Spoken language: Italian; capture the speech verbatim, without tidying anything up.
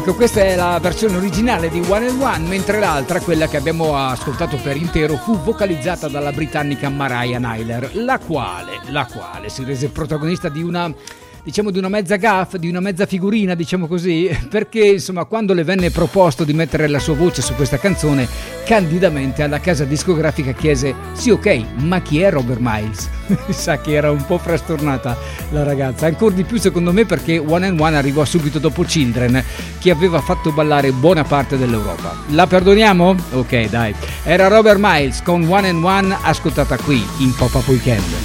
Ecco, questa è la versione originale di One and One, mentre l'altra, quella che abbiamo ascoltato per intero, fu vocalizzata dalla britannica Mariah Nyler, la quale, la quale si rese protagonista di una, diciamo, di una mezza gaffe, di una mezza figurina, diciamo così, perché insomma quando le venne proposto di mettere la sua voce su questa canzone, candidamente alla casa discografica chiese: sì, ok, ma chi è Robert Miles? Sa che era un po' frastornata la ragazza, ancora di più secondo me, perché One and One arrivò subito dopo Children, che aveva fatto ballare buona parte dell'Europa. La perdoniamo? Ok, dai. Era Robert Miles con One and One, ascoltata qui in Pop-Up Weekend.